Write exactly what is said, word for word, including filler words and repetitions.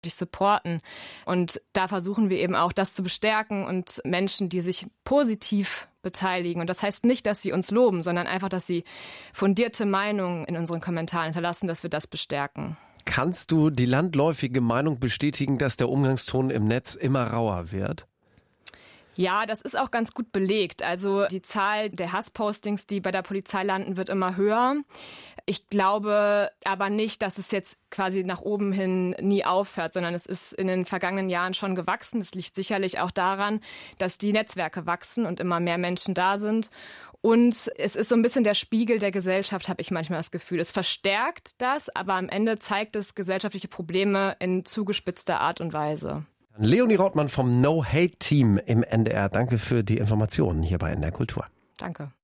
dich supporten. Und da versuchen wir eben auch, das zu bestärken und Menschen, die sich positiv beteiligen. Und das heißt nicht, dass sie uns loben, sondern einfach, dass sie fundierte Meinungen in unseren Kommentaren hinterlassen, dass wir das bestärken. Kannst du die landläufige Meinung bestätigen, dass der Umgangston im Netz immer rauer wird? Ja, das ist auch ganz gut belegt. Also die Zahl der Hasspostings, die bei der Polizei landen, wird immer höher. Ich glaube aber nicht, dass es jetzt quasi nach oben hin nie aufhört, sondern es ist in den vergangenen Jahren schon gewachsen. Das liegt sicherlich auch daran, dass die Netzwerke wachsen und immer mehr Menschen da sind. Und es ist so ein bisschen der Spiegel der Gesellschaft, habe ich manchmal das Gefühl. Es verstärkt das, aber am Ende zeigt es gesellschaftliche Probleme in zugespitzter Art und Weise. Leonie Rautmann vom No-Hate-Team im N D R. Danke für die Informationen hier bei N D R Kultur. Danke.